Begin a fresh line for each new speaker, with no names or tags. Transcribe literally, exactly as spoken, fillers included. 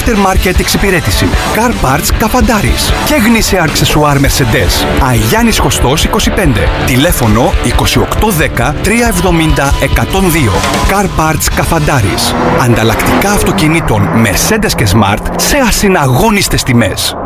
aftermarket εξυπηρέτηση. Car Parts Καφαντάρης και γνήσια αξεσουάρ Mercedes. Αγιάννης Χωστός είκοσι πέντε. Τηλέφωνο είκοσι οκτώ δέκα τριακόσια εβδομήντα εκατόν δύο. Car Parts Καφαντάρης. Ανταλλακτικά αυτοκινήτων Mercedes και Smart σε ασυναγώνιστες τιμές.